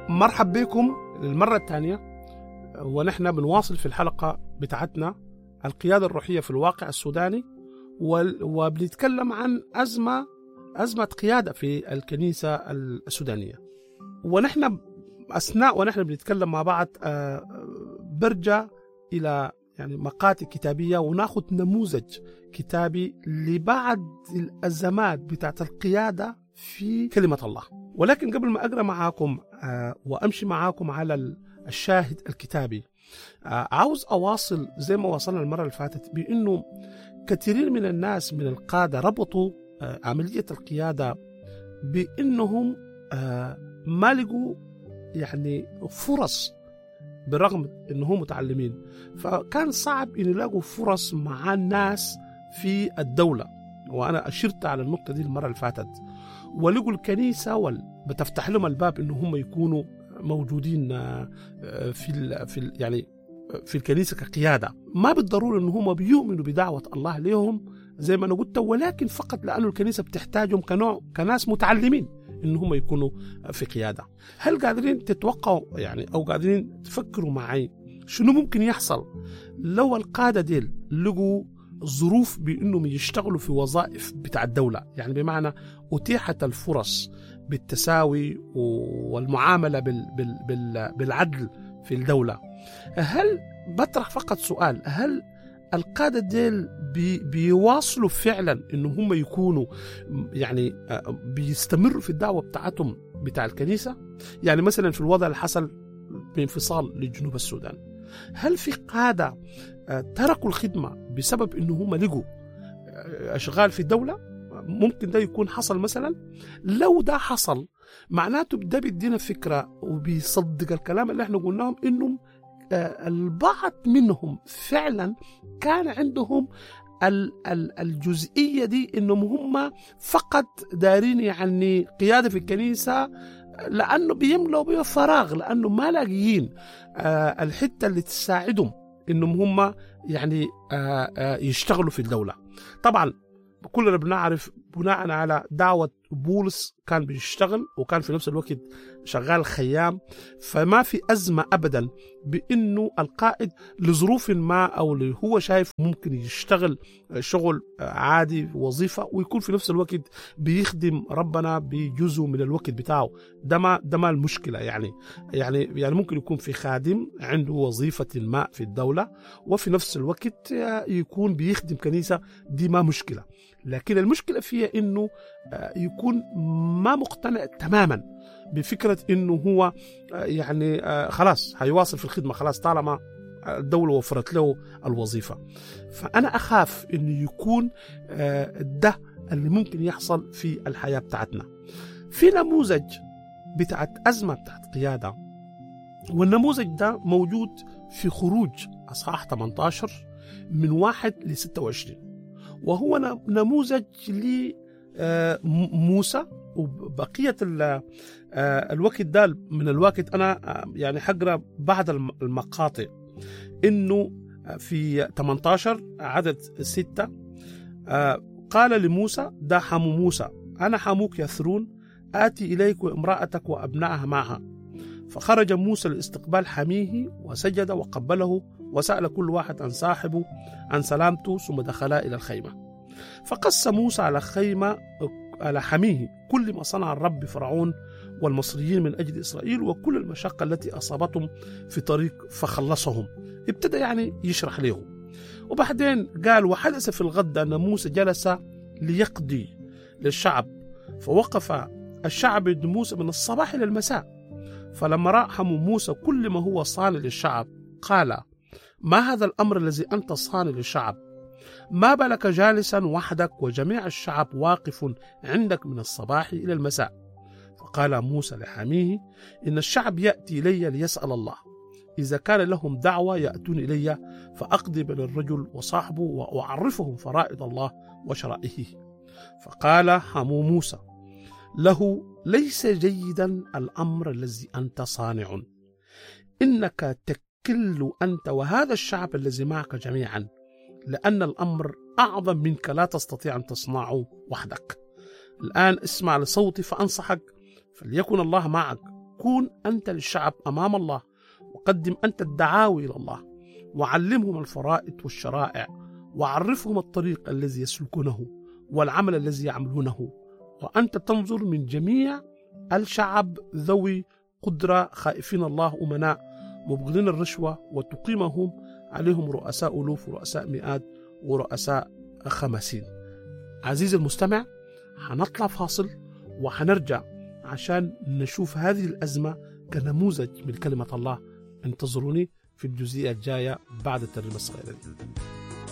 مرحب بكم للمرة الثانية، ونحن بنواصل في الحلقة بتاعتنا القيادة الروحية في الواقع السوداني، وبنتكلم عن أزمة قيادة في الكنيسة السودانية. ونحن أثناء ونحن بنتكلم مع بعض برجع إلى مقاطع كتابية وناخذ نموذج كتابي لبعض الأزمات بتاعت القيادة في كلمة الله. ولكن قبل ما أقرأ معاكم وأمشي معاكم على الشاهد الكتابي، عاوز أواصل زي ما وصلنا المرة اللي فاتت بأنه كثيرين من الناس من القادة ربطوا عملية القيادة بأنهم ما لقوا فرص برغم أنهم متعلمين، فكان صعب أن يلاقوا فرص مع الناس في الدولة. وأنا أشرت على النقطة دي المرة اللي فاتت. ولقوا الكنيسة بتفتح لهم الباب أنهم يكونوا موجودين في الكنيسة كقيادة. ما بالضرورة أنهم بيؤمنوا بدعوة الله لهم زي ما أنا قلت، ولكن فقط لأنه الكنيسة بتحتاجهم كناس متعلمين أنهم يكونوا في قيادة. هل قادرين تتوقعوا أو قادرين تفكروا معي شنو ممكن يحصل لو القادة ديل لقوا ظروف بأنهم يشتغلوا في وظائف بتاع الدولة؟ بمعنى أتيحت الفرص بالتساوي والمعاملة بالعدل في الدولة. هل بطرح فقط سؤال، هل القادة ديل بيواصلوا فعلا إنه هم يكونوا بيستمروا في الدعوة بتاعتهم بتاع الكنيسة؟ مثلا في الوضع اللي حصل بانفصال لجنوب السودان، هل في قادة تركوا الخدمة بسبب إنه هم لقوا أشغال في الدولة؟ ممكن ده يكون حصل مثلا. لو ده حصل معناته ده بيدينا فكرة وبيصدق الكلام اللي احنا قلناهم، إنهم البعض منهم فعلا كان عندهم الجزئية دي، إنهم هم فقط دارين قيادة في الكنيسة لأنه بيملوا بفراغ، لأنه ما لاقيين الحتة اللي تساعدهم إنهم هم يشتغلوا في الدولة. طبعا كلنا بنعرف بناء على دعوة بولس كان بيشتغل وكان في نفس الوقت شغال خيام، فما في أزمة أبدا بأنه القائد لظروف ما أو اللي هو شايف ممكن يشتغل شغل عادي وظيفة ويكون في نفس الوقت بيخدم ربنا بجزء من الوقت بتاعه. ده ما المشكلة. يعني ممكن يكون في خادم عنده وظيفة ما في الدولة وفي نفس الوقت يكون بيخدم كنيسة، دي ما مشكلة. لكن المشكلة فيها إنه يكون ما مقتنع تماما بفكرة إنه هو خلاص هيواصل في الخدمة، خلاص طالما الدولة وفرت له الوظيفة. فأنا أخاف إنه يكون ده اللي ممكن يحصل في الحياة بتاعتنا. في نموذج بتاعت أزمة بتاعت قيادة، والنموذج ده موجود في خروج أصحاح 18 من 1 ل 26، وهو نموذج لموسى. وبقية الوقت ده من الوقت أنا حقرأ بعض المقاطع. إنه في 18 عدد 6 قال لموسى: ده حمو موسى، أنا حموك يثرون، آتي إليك وامرأتك وأبنائها معها. فخرج موسى لاستقبال حميه وسجد وقبله وسأل كل واحد عن صاحبه عن سلامته، ثم دخلا إلى الخيمة. فقص موسى على حميه كل ما صنع الرب فرعون والمصريين من أجل إسرائيل وكل المشقة التي أصابتهم في طريق فخلصهم. ابتدى يشرح لهم. وبعدين قال: وحدث في الغد أن موسى جلس ليقضي للشعب، فوقف الشعب يد موسى من الصباح إلى المساء. فلما رأى حمو موسى كل ما هو صانع للشعب قال: ما هذا الأمر الذي أنت صانع للشعب؟ ما بالك جالسا وحدك وجميع الشعب واقف عندك من الصباح إلى المساء؟ فقال موسى لحميه: إن الشعب يأتي إلي ليسأل الله، إذا كان لهم دعوة يأتون إلي فأقضي بين الرجل وصاحبه وأعرفهم فرائض الله وشرائعه. فقال حمو موسى له: ليس جيدا الأمر الذي أنت صانع، إنك تكل أنت وهذا الشعب الذي معك جميعا، لأن الأمر أعظم منك لا تستطيع أن تصنعه وحدك. الآن اسمع لصوتي فأنصحك، فليكن الله معك، كون أنت للشعب أمام الله، وقدم أنت الدعاوي إلى الله، وعلمهم الفرائض والشرائع، وعرفهم الطريق الذي يسلكونه والعمل الذي يعملونه، وأنت تنظر من جميع الشعب ذوي قدرة خائفين الله أمناء مبغضين الرشوة، وتقيمهم عليهم رؤساء ألوف ورؤساء مئات ورؤساء خمسين. عزيزي المستمع، حنطلع فاصل وحنرجع عشان نشوف هذه الأزمة كنموذج من كلمة الله. انتظروني في الجزئية الجاية بعد الترجمة الصغيرة دي.